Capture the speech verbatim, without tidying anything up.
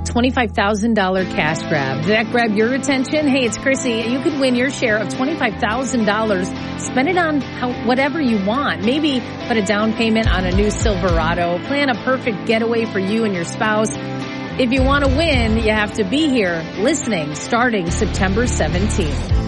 twenty-five thousand dollars cash grab. Did that grab your attention? Hey, it's Chrissy. You could win your share of twenty-five thousand dollars. Spend it on how, whatever you want. Maybe put a down payment on a new Silverado. Plan a perfect getaway for you and your spouse. If you want to win, you have to be here listening starting September seventeenth.